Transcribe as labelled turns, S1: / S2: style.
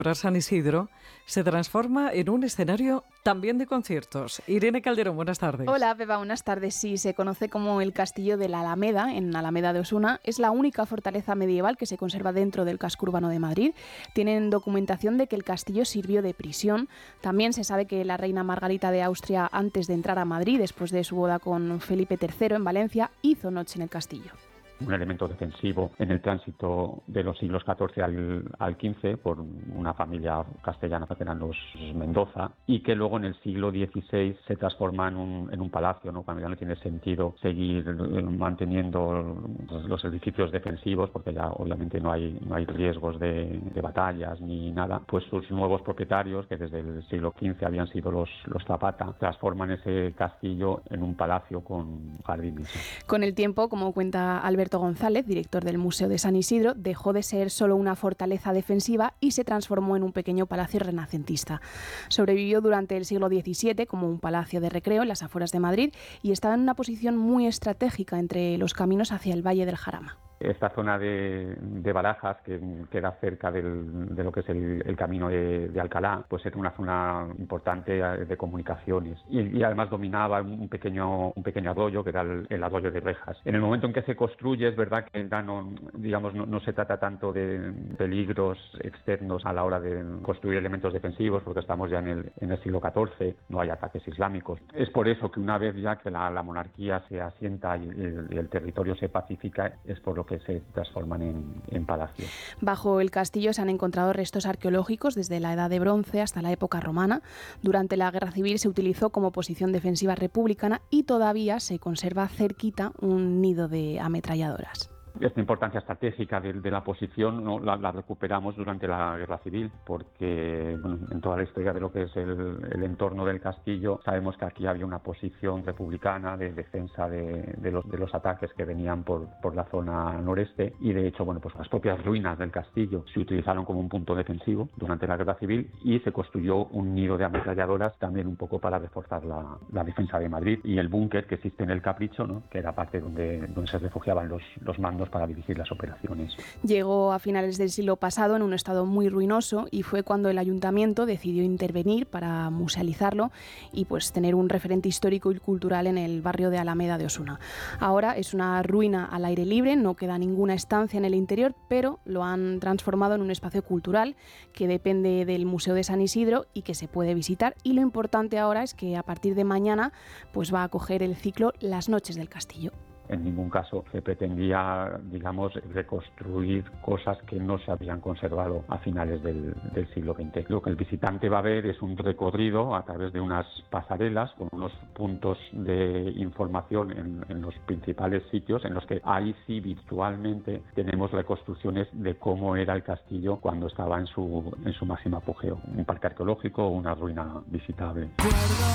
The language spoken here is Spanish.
S1: San Isidro se transforma en un escenario también de conciertos. Irene Calderón, buenas tardes.
S2: Hola, Pepa, buenas tardes. Sí, se conoce como el Castillo de la Alameda, en Alameda de Osuna. Es la única fortaleza medieval que se conserva dentro del casco urbano de Madrid. Tienen documentación de que el castillo sirvió de prisión. También se sabe que la reina Margarita de Austria, antes de entrar a Madrid, después de su boda con Felipe III en Valencia, hizo noche en el castillo.
S3: Un elemento defensivo en el tránsito de los siglos XIV al XV por una familia castellana que eran los Mendoza, y que luego en el siglo XVI se transforma en un palacio, ¿no? Cuando ya no tiene sentido seguir manteniendo los edificios defensivos, porque ya obviamente no hay riesgos de batallas ni nada, pues sus nuevos propietarios, que desde el siglo XV habían sido los Zapata, transforman ese castillo en un palacio con jardines.
S2: Con el tiempo, como cuenta Alberto González, director del Museo de San Isidro, dejó de ser solo una fortaleza defensiva y se transformó en un pequeño palacio renacentista. Sobrevivió durante el siglo XVII como un palacio de recreo en las afueras de Madrid y estaba en una posición muy estratégica entre los caminos hacia el Valle del Jarama.
S3: Esta zona de Barajas, que queda cerca de lo que es el camino de Alcalá, pues era una zona importante de comunicaciones y además dominaba un pequeño arroyo, que era el arroyo de Rejas. En el momento en que se construye, es verdad que ya no se trata tanto de peligros externos a la hora de construir elementos defensivos, porque estamos ya en el siglo XIV, no hay ataques islámicos. Es por eso que una vez ya que la monarquía se asienta y el territorio se pacifica, es por lo que se transforman en palacios.
S2: Bajo el castillo se han encontrado restos arqueológicos desde la Edad de Bronce hasta la época romana. Durante la Guerra Civil se utilizó como posición defensiva republicana y todavía se conserva cerquita un nido de ametralladoras.
S3: Esta importancia estratégica de la posición, ¿no? la recuperamos durante la Guerra Civil, porque en toda la historia de lo que es el entorno del castillo sabemos que aquí había una posición republicana de defensa de los ataques que venían por la zona noreste, y de hecho pues las propias ruinas del castillo se utilizaron como un punto defensivo durante la Guerra Civil y se construyó un nido de ametralladoras también un poco para reforzar la defensa de Madrid, y el búnker que existe en el Capricho, ¿no? Que era parte donde se refugiaban los mandos para dirigir las operaciones.
S2: Llegó a finales del siglo pasado en un estado muy ruinoso y fue cuando el ayuntamiento decidió intervenir para musealizarlo y pues tener un referente histórico y cultural en el barrio de Alameda de Osuna. Ahora es una ruina al aire libre, no queda ninguna estancia en el interior, pero lo han transformado en un espacio cultural que depende del Museo de San Isidro y que se puede visitar, y lo importante ahora es que a partir de mañana pues va a acoger el ciclo Las Noches del Castillo.
S3: En ningún caso se pretendía, reconstruir cosas que no se habían conservado a finales del siglo XX. Lo que el visitante va a ver es un recorrido a través de unas pasarelas con unos puntos de información en los principales sitios, en los que ahí sí virtualmente tenemos reconstrucciones de cómo era el castillo cuando estaba en su máximo apogeo. Un parque arqueológico o una ruina visitable.